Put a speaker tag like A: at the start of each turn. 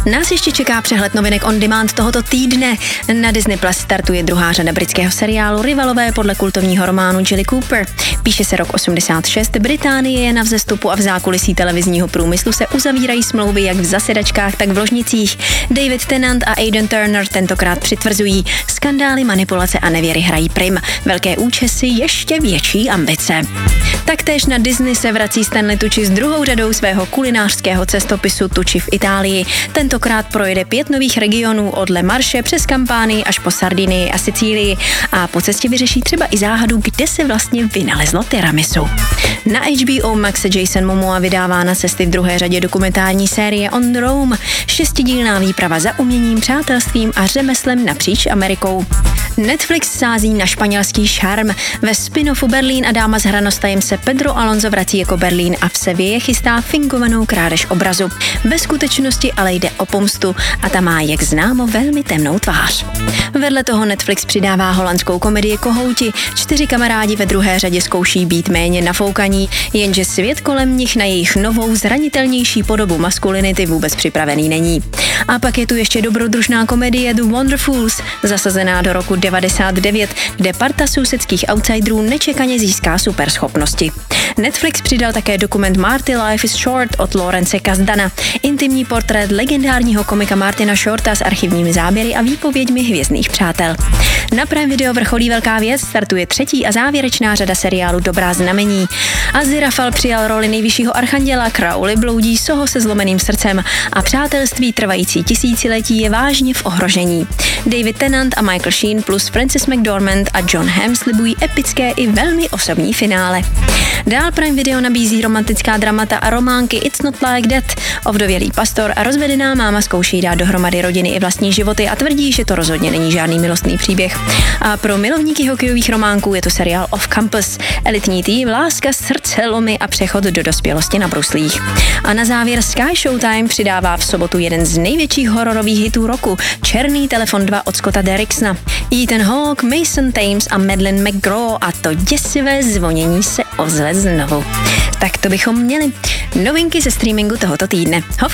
A: Nás ještě čeká přehled novinek on demand tohoto týdne. Na Disney Plus startuje druhá řada britského seriálu Rivalové podle kultovního románu Jilly Cooper. Píše se rok 86, Británie je na vzestupu a v zákulisí televizního průmyslu se uzavírají smlouvy jak v zasedačkách, tak v ložnicích. David Tennant a Aidan Turner tentokrát přitvrzují. Skandály, manipulace a nevěry hrají prim. Velké účesy, ještě větší ambice. Taktéž na Disney se vrací Stanley Tucci s druhou řadou svého kulinářského cestopisu Tucci v Itálii. Tentokrát projede 5 nových regionů od Le Marche přes Kampánii až po Sardinii a Sicílii a po cestě vyřeší třeba i záhadu, kde se vlastně vynalezlo tiramisu. Na HBO Max se Jason Momoa vydává na cesty v druhé řadě dokumentární série On Rome, 6dílná výprava za uměním, přátelstvím a řemeslem napříč Amerikou. Netflix sází na španělský šarm. Ve spin-offu Berlín a dáma s hranostajem se Pedro Alonso vrací jako Berlín a v Seville chystá fingovanou krádež obrazu. Ve skutečnosti ale jde o pomstu a ta má, jak známo, velmi temnou tvář. Vedle toho Netflix přidává holandskou komedii Kohouti. 4 kamarádi ve druhé řadě zkouší být méně nafoukaní, jenže svět kolem nich na jejich novou, zranitelnější podobu maskulinity vůbec připravený není. A pak je tu ještě dobrodružná komedie The Wonderfuls, zasazená do roku 99, kde parta sousedských outsiderů nečekaně získá superschopnosti. Netflix přidal také dokument Marty Life is Short od Lawrence Kasdana, intimní portrét legendárního komika Martina Shorta s archivními záběry a výpověďmi hvězdných přátel. Na Prime Video vrcholí velká věc, startuje 3. a závěrečná řada seriálu Dobrá znamení. Aziraphale přijal roli nejvyššího archanděla, Crowley bloudí soho se zlomeným srdcem a přátelství trvající tisíciletí je vážně v ohrožení. David Tennant a Michael Sheen plus Frances McDormand a Jon Hamm slibují epické i velmi osobní finále. Dál Prime Video nabízí romantická dramata a románky It's Not Like That. Ovdovělý pastor a rozvedená máma zkouší dát dohromady rodiny i vlastní životy a tvrdí, že to rozhodně není žádný milostný příběh. A pro milovníky hokejových románků je to seriál Off Campus. Elitní tým, láska, srdce, lomy a přechod do dospělosti na bruslích. A na závěr Sky Showtime přidává v sobotu jeden z největších hororových hitů roku, Černý telefon 2 od Scotta Derricksona. Ethan Hawke, Mason Thames a Madeleine McGraw a to děsivé zvonění se ozve znovu. Tak to bychom měli. Novinky ze streamingu tohoto týdne. Hovka.